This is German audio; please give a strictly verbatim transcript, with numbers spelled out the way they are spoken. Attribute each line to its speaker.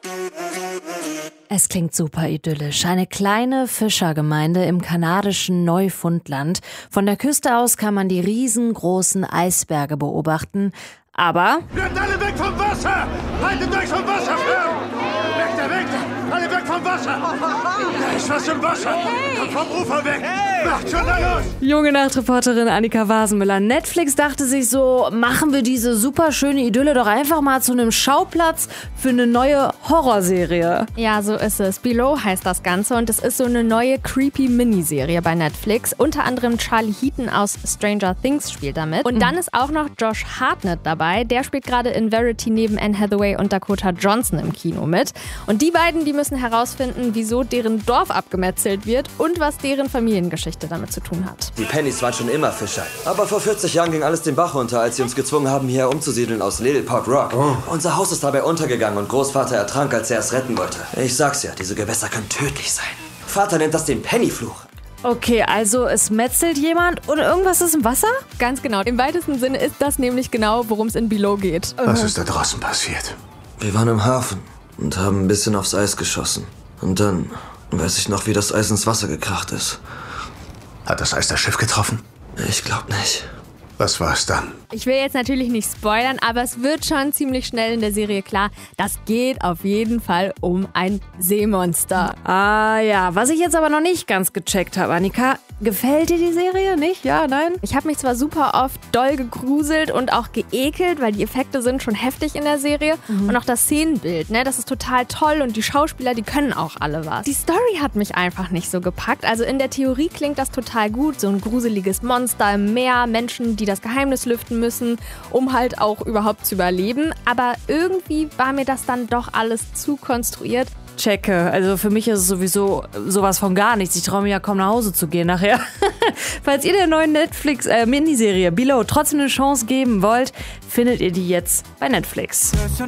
Speaker 1: Es klingt super idyllisch. Eine kleine Fischergemeinde im kanadischen Neufundland. Von der Küste aus kann man die riesengroßen Eisberge beobachten. Aber...
Speaker 2: Bleibt alle weg vom Wasser! Haltet euch vom Wasser fern! Weg da, weg da! Alle weg vom Wasser! Da ist was im Wasser! Kommt vom Ufer weg! Macht schon da los!
Speaker 1: Junge Nachtreporterin Annika Wasenmüller. Netflix dachte sich so, machen wir diese super schöne Idylle doch einfach mal zu einem Schauplatz für eine neue Horrorserie.
Speaker 3: Ja, so ist es. Below heißt das Ganze und es ist so eine neue creepy Miniserie bei Netflix. Unter anderem Charlie Heaton aus Stranger Things spielt da mit. Und mhm. dann ist auch noch Josh Hartnett dabei. Der spielt gerade in Verity neben Anne Hathaway und Dakota Johnson im Kino mit. Und die beiden, die müssen herausfinden, wieso deren Dorf abgemetzelt wird und was deren Familiengeschichte damit zu tun hat.
Speaker 4: Die Pennys waren schon immer Fischer. Aber vor vierzig Jahren ging alles den Bach runter, als sie uns gezwungen haben, hierher umzusiedeln aus Little Pot Rock. Oh. Unser Haus ist dabei untergegangen und Großvater ertrank, als er es retten wollte. Ich sag's ja, diese Gewässer können tödlich sein. Vater nennt das den Pennyfluch.
Speaker 1: Okay, also es metzelt jemand und irgendwas ist im Wasser?
Speaker 3: Ganz genau. Im weitesten Sinne ist das nämlich genau, worum es in Below geht.
Speaker 2: Was ist da draußen passiert?
Speaker 4: Wir waren im Hafen und haben ein bisschen aufs Eis geschossen. Und dann weiß ich noch, wie das Eis ins Wasser gekracht ist.
Speaker 2: Hat das Eis das Schiff getroffen?
Speaker 4: Ich glaub nicht.
Speaker 2: Was war es dann?
Speaker 3: Ich will jetzt natürlich nicht spoilern, aber es wird schon ziemlich schnell in der Serie klar, das geht auf jeden Fall um ein Seemonster.
Speaker 1: Ah ja, was ich jetzt aber noch nicht ganz gecheckt habe, Annika, gefällt dir die Serie nicht? Ja, nein?
Speaker 3: Ich habe mich zwar super oft doll gegruselt und auch geekelt, weil die Effekte sind schon heftig in der Serie. Mhm. Und auch das Szenenbild, ne, das ist total toll und die Schauspieler, die können auch alle was. Die Story hat mich einfach nicht so gepackt. Also in der Theorie klingt das total gut, so ein gruseliges Monster im Meer, Menschen, die das Geheimnis lüften müssen, um halt auch überhaupt zu überleben. Aber irgendwie war mir das dann doch alles zu konstruiert.
Speaker 1: Checke. Also für mich ist es sowieso sowas von gar nichts. Ich traue mir ja kaum nach Hause zu gehen nachher. Falls ihr der neuen Netflix-Miniserie äh, Below trotzdem eine Chance geben wollt, findet ihr die jetzt bei Netflix.